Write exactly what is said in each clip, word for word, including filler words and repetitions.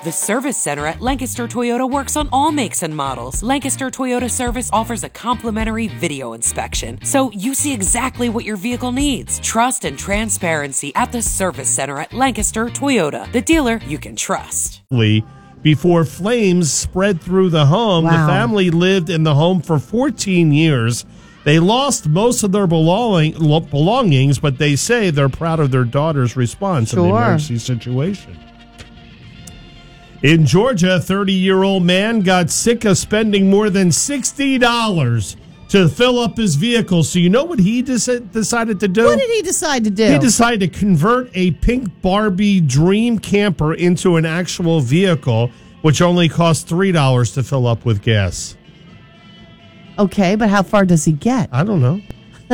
The Service Center at Lancaster Toyota works on all makes and models. Lancaster Toyota Service offers a complimentary video inspection, so you see exactly what your vehicle needs. Trust and transparency at the Service Center at Lancaster Toyota, the dealer you can trust. Before flames spread through the home, Wow. the family lived in the home for fourteen years. They lost most of their belonging, belongings, but they say they're proud of their daughter's response Sure. in the emergency situation. In Georgia, a thirty-year-old man got sick of spending more than sixty dollars to fill up his vehicle. So you know what he des- decided to do? What did he decide to do? He decided to convert a pink Barbie dream camper into an actual vehicle, which only cost three dollars to fill up with gas. Okay, but how far does he get? I don't know.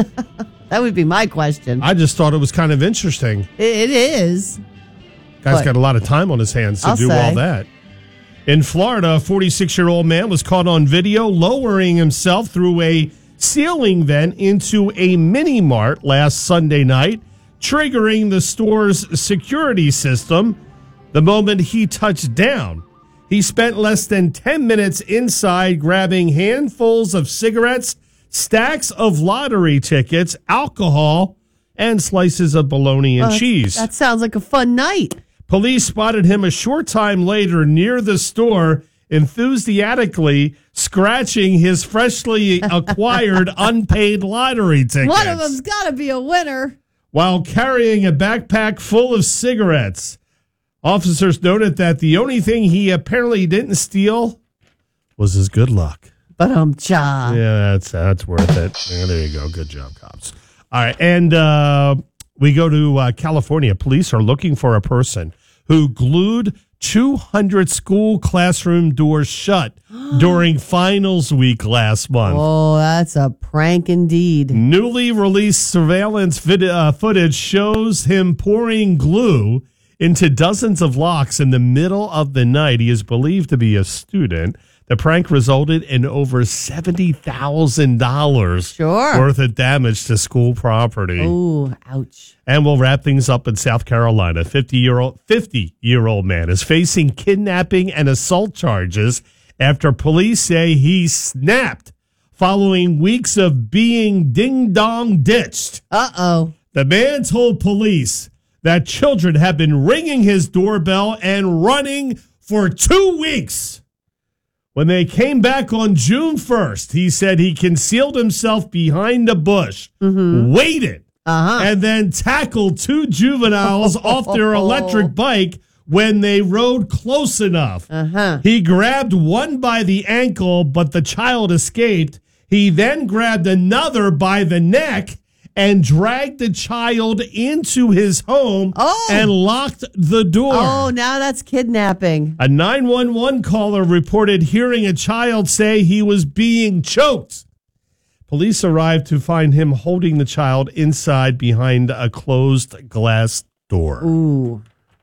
That would be my question. I just thought it was kind of interesting. It is. Guy's But- got a lot of time on his hands to I'll do say. all that. In Florida, a forty-six-year-old man was caught on video lowering himself through a ceiling vent into a mini mart last Sunday night, triggering the store's security system the moment he touched down. He spent less than ten minutes inside grabbing handfuls of cigarettes, stacks of lottery tickets, alcohol, and slices of bologna and Uh, cheese. That sounds like a fun night. Police spotted him a short time later near the store, enthusiastically scratching his freshly acquired unpaid lottery tickets. One of them's got to be a winner. While carrying a backpack full of cigarettes. Officers noted that the only thing he apparently didn't steal was his good luck. But um, cha. Yeah, that's that's worth it. Yeah, there you go. Good job, cops. All right, and uh, we go to uh, California. Police are looking for a person who glued two hundred school classroom doors shut during finals week last month. Oh, that's a prank indeed. Newly released surveillance vid- uh, footage shows him pouring glue into dozens of locks in the middle of the night. He is believed to be a student. The prank resulted in over seventy thousand dollars Sure. worth of damage to school property. Oh, ouch. And we'll wrap things up in South Carolina. fifty-year-old fifty-year-old man is facing kidnapping and assault charges after police say he snapped following weeks of being ding-dong ditched. Uh-oh. The man told police that children have been ringing his doorbell and running for two weeks. When they came back on June first, he said he concealed himself behind a bush, Mm-hmm. waited, Uh-huh. and then tackled two juveniles off their electric bike when they rode close enough. Uh-huh. He grabbed one by the ankle, but the child escaped. He then grabbed another by the neck and dragged the child into his home Oh. and locked the door. Oh, now that's kidnapping. A nine one one caller reported hearing a child say he was being choked. Police arrived to find him holding the child inside behind a closed glass door. Ooh.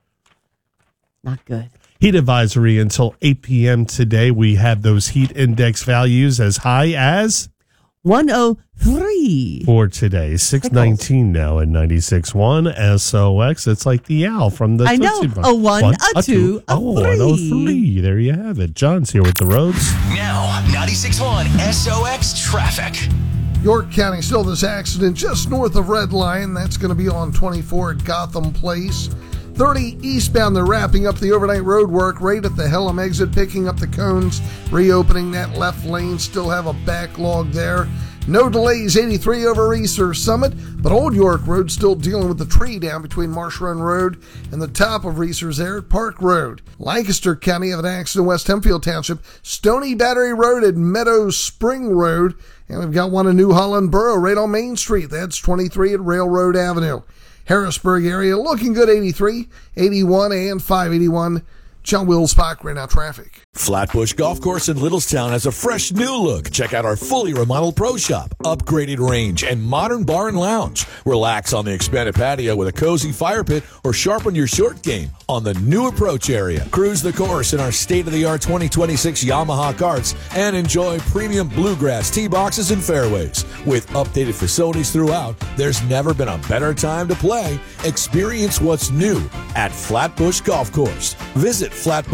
Not good. Heat advisory until eight p.m. today. We have those heat index values as high as one oh three. for today. six nineteen now at ninety-six point one S O X. It's like the owl from the I know. Tootsie Roll. A one, a two, a oh, three. one oh three. There you have it. John's here with the roads. Now, ninety-six point one S O X traffic. York County, still this accident just north of Red Lion. That's going to be on twenty-four at Gotham Place. thirty eastbound, they're wrapping up the overnight road work right at the Hellam exit, picking up the cones, reopening that left lane. Still have a backlog there. No delays, eighty-three over Reeser Summit, but Old York Road still dealing with the tree down between Marsh Run Road and the top of Reeser's there at Park Road. Lancaster County have an accident in West Hempfield Township, Stony Battery Road and Meadow Spring Road, and we've got one in New Holland Borough right on Main Street. That's twenty-three at Railroad Avenue. Harrisburg area looking good, eighty-three, eighty-one, and five eighty-one. John Wills Park, right now traffic. Flatbush Golf Course in Littlestown has a fresh new look. Check out our fully remodeled pro shop, upgraded range, and modern bar and lounge. Relax on the expanded patio with a cozy fire pit or sharpen your short game on the new approach area. Cruise the course in our state-of-the-art twenty twenty-six Yamaha carts and enjoy premium bluegrass tee boxes and fairways. With updated facilities throughout, there's never been a better time to play. Experience what's new at Flatbush Golf Course. Visit Flatbush